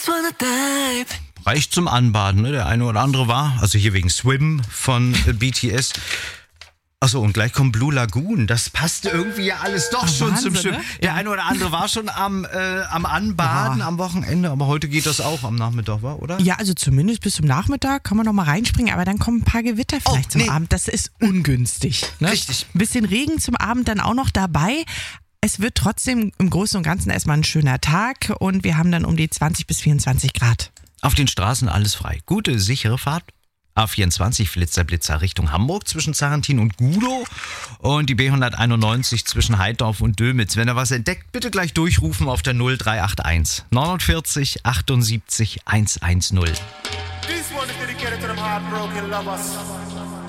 Reicht zum Anbaden, ne? Der eine oder andere war, also hier wegen Swim von BTS. Achso, und gleich kommt Blue Lagoon. Das passt irgendwie ja alles doch schon Wahnsinn, zum Schwimmen. ne? Der eine oder andere war schon am Anbaden am Wochenende, aber heute geht das auch am Nachmittag, oder? Ja, also zumindest bis zum Nachmittag kann man noch mal reinspringen, aber dann kommen ein paar Gewitter vielleicht zum Abend. Das ist ungünstig. Ne? Richtig. Ein bisschen Regen zum Abend dann auch noch dabei. Es wird trotzdem im Großen und Ganzen erstmal ein schöner Tag und wir haben dann um die 20 bis 24 Grad. Auf den Straßen alles frei. Gute, sichere Fahrt. A24 Flitzer Richtung Hamburg zwischen Zarentin und Gudow und die B191 zwischen Heidorf und Dömitz. Wenn ihr was entdeckt, bitte gleich durchrufen auf der 0381 49 78 110. This one is dedicated to them heartbroken lovers.